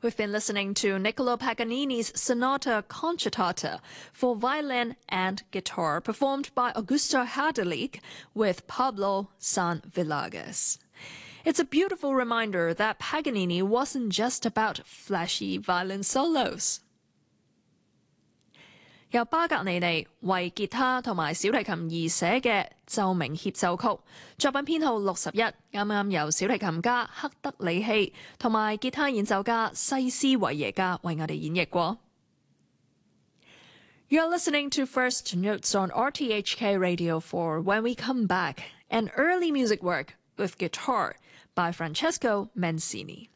We've been listening to Niccolo Paganini's Sonata Concertata for violin and guitar, performed by Augusto Hardelic with Pablo Sanvillagres. It's a beautiful reminder that Paganini wasn't just about flashy violin solos. 由巴格尼尼為吉他同埋小提琴而寫嘅奏鳴協奏曲，作品編號61，啱啱由小提琴家克德里希同埋吉他演奏家西斯維耶加為我哋演繹過。You're listening to First Notes on RTHK Radio 4. When we come back, an early music work with guitar by Francesco Mancini.